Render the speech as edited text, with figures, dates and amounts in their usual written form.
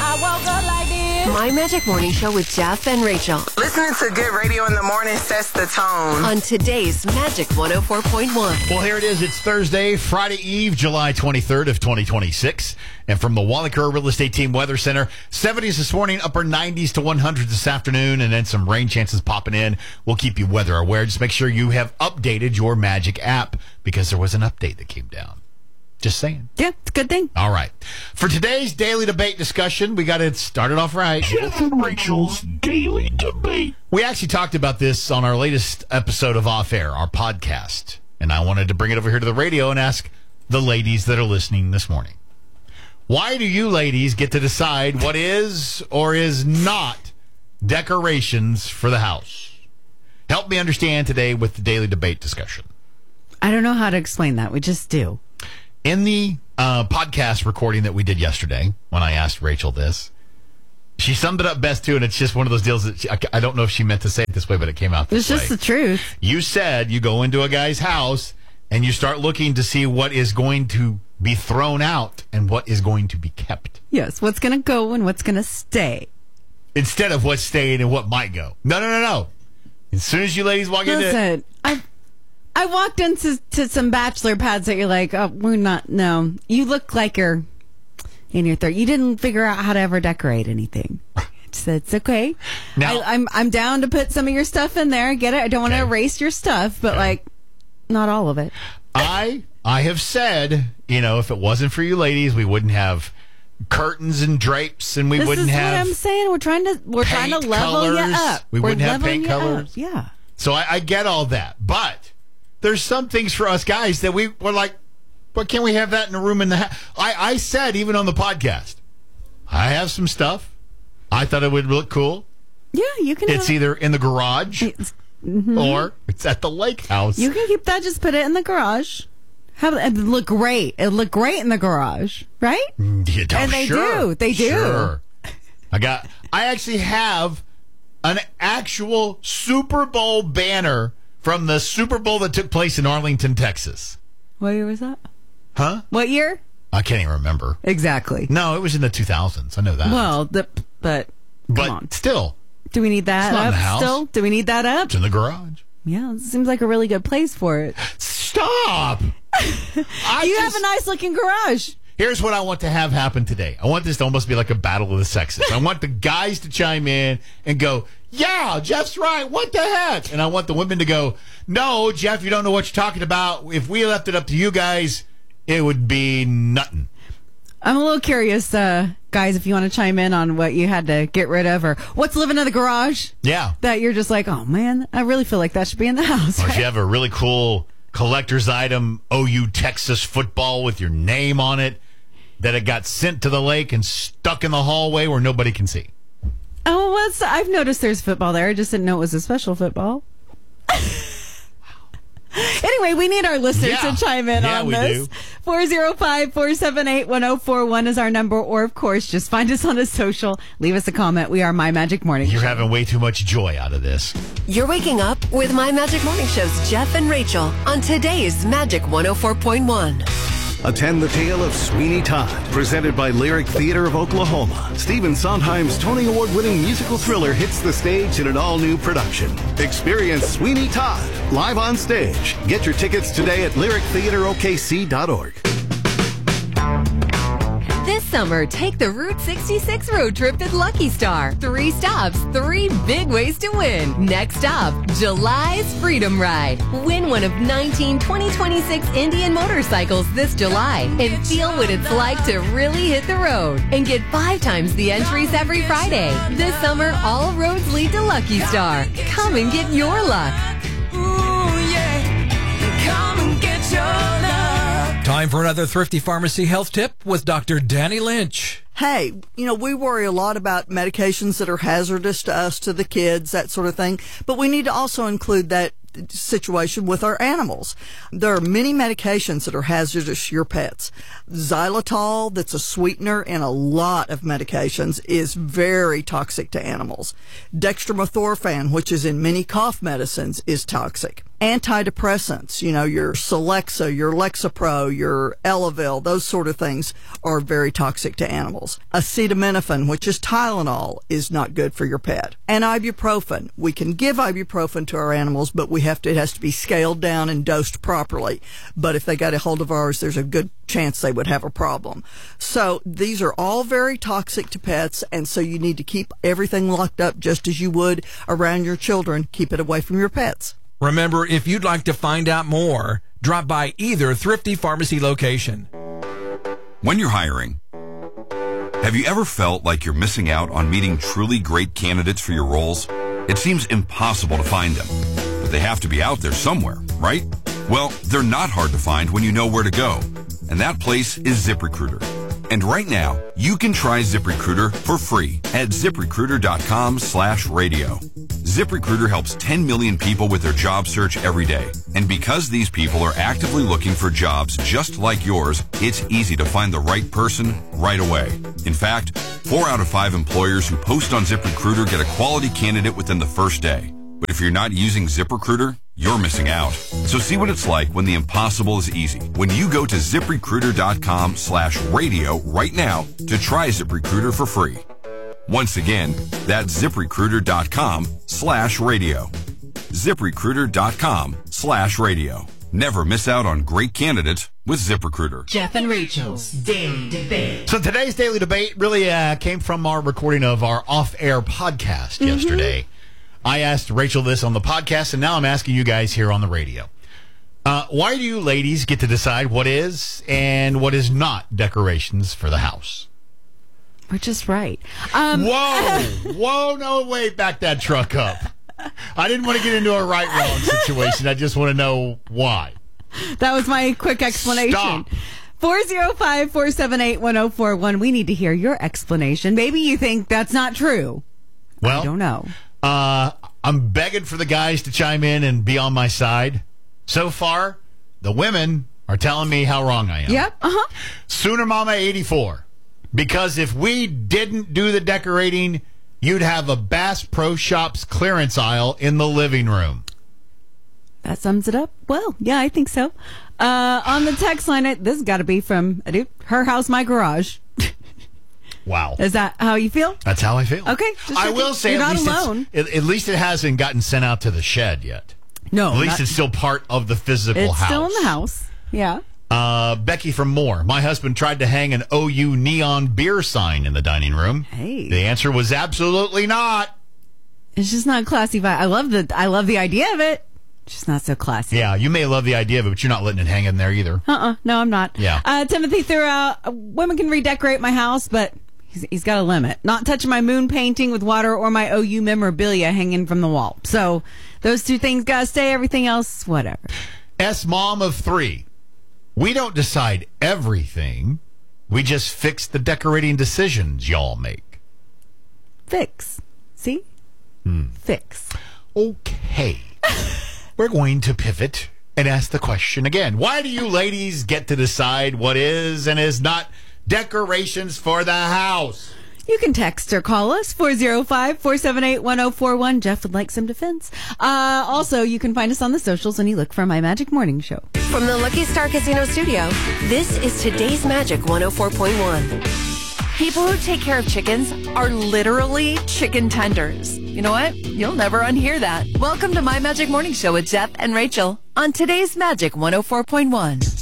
I woke up like this. My Magic Morning Show with Jeff and Rachel. Listening to good radio in the morning sets the tone. On today's Magic 104.1. Well, here it is. It's Thursday, Friday Eve, July 23rd of 2026. And from the Wallacur Real Estate Team Weather Center, 70s this morning, upper 90s to 100s this afternoon, and then some rain chances popping in. We'll keep you weather aware. Just make sure you have updated your Magic app because there was an update that came down. Just saying. Yeah, it's a good thing. All right. For today's daily debate discussion, we got to start it off right. Jeff and Rachel's Daily Debate. We actually talked about this on our latest episode of Off Air, our podcast. And I wanted to bring it over here to the radio and ask the ladies that are listening this morning. Why do you ladies get to decide what is or is not decorations for the house? Help me understand today with the daily debate discussion. I don't know how to explain that. We just do. In the podcast recording that we did yesterday, when I asked Rachel this, she summed it up best, too, and it's just one of those deals that I don't know if she meant to say it this way, but it came out this way. It's just the truth. You said you go into a guy's house and you start looking to see what is going to be thrown out and what is going to be kept. Yes, what's going to go and what's going to stay. Instead of what's staying and what might go. No. As soon as you ladies walk into it. Listen, I walked into some bachelor pads that you're like, oh, we're not, no. You look like you're in your third. You didn't figure out how to ever decorate anything. It's okay. Now, I'm down to put some of your stuff in there. I get it. I don't want to erase your stuff, but like, not all of it. I have said, if it wasn't for you ladies, we wouldn't have curtains and drapes, and we wouldn't have. This is what I'm saying. We're trying to level you up. We wouldn't have paint colors. Yeah. So I get all that, but there's some things for us guys that we're like, but can't we have that in a room in the house? I said, even on the podcast, I have some stuff. I thought it would look cool. Yeah, you can. It's either in the garage or it's at the lake house. You can keep that. Just put it in the garage. It look great. It look great in the garage, right? Yeah, and they do. They do. Sure. I actually have an actual Super Bowl banner from the Super Bowl that took place in Arlington, Texas. What year was that? Huh? What year? I can't even remember. Exactly. No, it was in the 2000s. I know that. Well, but come on. Still. Do we need that up still? Do we need that up? It's in the garage. Yeah, it seems like a really good place for it. Stop! You have a nice looking garage. Here's what I want to have happen today. I want this to almost be like a battle of the sexes. I want the guys to chime in and go, yeah, Jeff's right. What the heck? And I want the women to go, no, Jeff, you don't know what you're talking about. If we left it up to you guys, it would be nothing. I'm a little curious, guys, if you want to chime in on what you had to get rid of or what's living in the garage. Yeah. That you're just like, oh, man, I really feel like that should be in the house. Or right? if you have a really cool collector's item, OU Texas football with your name on it, that it got sent to the lake and stuck in the hallway where nobody can see. Oh, well, I've noticed there's football there. I just didn't know it was a special football. Anyway, we need our listeners to chime in on this. 405-478-1041 is our number. Or, of course, just find us on a social. Leave us a comment. We are My Magic Morning Show. You're having way too much joy out of this. You're waking up with My Magic Morning Show's Jeff and Rachel on today's Magic 104.1. Attend the tale of Sweeney Todd, presented by Lyric Theater of Oklahoma. Stephen Sondheim's Tony Award-winning musical thriller hits the stage in an all-new production. Experience Sweeney Todd live on stage. Get your tickets today at lyrictheaterokc.org. This summer, take the Route 66 road trip to Lucky Star. 3 stops, 3 big ways to win. Next stop, July's Freedom Ride. Win one of 19 2026 Indian motorcycles this July and feel what it's like to really hit the road. And get 5 times the entries every Friday. This summer, all roads lead to Lucky Star. Come and get your luck. Time for another Thrifty Pharmacy health tip with Dr. Danny Lynch. Hey, we worry a lot about medications that are hazardous to us, to the kids, that sort of thing. But we need to also include that situation with our animals. There are many medications that are hazardous to your pets. Xylitol, that's a sweetener in a lot of medications, is very toxic to animals. Dextromethorphan, which is in many cough medicines, is toxic. Antidepressants, your Celexa, your Lexapro, your Elavil, those sort of things are very toxic to animals. Acetaminophen, which is Tylenol, is not good for your pet. And ibuprofen. We can give ibuprofen to our animals, but it has to be scaled down and dosed properly. But if they got a hold of ours, there's a good chance they would have a problem. So these are all very toxic to pets, and so you need to keep everything locked up just as you would around your children. Keep it away from your pets. Remember, if you'd like to find out more, drop by either Thrifty Pharmacy location. When you're hiring, have you ever felt like you're missing out on meeting truly great candidates for your roles? It seems impossible to find them, but they have to be out there somewhere, right? Well, they're not hard to find when you know where to go, and that place is ZipRecruiter. And right now, you can try ZipRecruiter for free at ZipRecruiter.com/radio. ZipRecruiter helps 10 million people with their job search every day. And because these people are actively looking for jobs just like yours, it's easy to find the right person right away. In fact, 4 out of 5 employers who post on ZipRecruiter get a quality candidate within the first day. But if you're not using ZipRecruiter, you're missing out. So see what it's like when the impossible is easy. When you go to ZipRecruiter.com/radio right now to try ZipRecruiter for free. Once again, that's ZipRecruiter.com/radio. ZipRecruiter.com/radio. Never miss out on great candidates with ZipRecruiter. Jeff and Rachel's Daily Debate. So today's Daily Debate really came from our recording of our off-air podcast yesterday. I asked Rachel this on the podcast, and now I'm asking you guys here on the radio. Why do you ladies get to decide what is and what is not decorations for the house? We're just right. Whoa, no, wait, back that truck up. I didn't want to get into a right-wrong situation. I just want to know why. That was my quick explanation. Stop. 405-478-1041. We need to hear your explanation. Maybe you think that's not true. Well, I don't know. I'm begging for the guys to chime in and be on my side. So far, the women are telling me how wrong I am. Yep. Sooner Mama 84. Because if we didn't do the decorating, you'd have a Bass Pro Shops clearance aisle in the living room. That sums it up. Well, yeah, I think so. On the text line, this has got to be from a dude, Her House, My Garage. Wow. Is that how you feel? That's how I feel. Okay. I will say you're not alone. At least it hasn't gotten sent out to the shed yet. No. At least it's still part of the physical house. It's still in the house. Yeah. Becky from Moore. My husband tried to hang an OU neon beer sign in the dining room. Hey. The answer was absolutely not. It's just not classy. I love the idea of it. Just not so classy. Yeah, you may love the idea of it, but you're not letting it hang in there either. No, I'm not. Yeah. Timothy threw out, women can redecorate my house, but he's got a limit. Not touching my moon painting with water or my OU memorabilia hanging from the wall. So those two things got to stay. Everything else, whatever. S Mom of 3. We don't decide everything. We just fix the decorating decisions y'all make. Fix. See? Fix. Okay. We're going to pivot and ask the question again. Why do you ladies get to decide what is and is not decorations for the house? You can text or call us, 405-478-1041. Jeff would like some defense. Also, you can find us on the socials and you look for My Magic Morning Show. From the Lucky Star Casino Studio, this is today's Magic 104.1. People who take care of chickens are literally chicken tenders. You know what? You'll never unhear that. Welcome to My Magic Morning Show with Jeff and Rachel on today's Magic 104.1.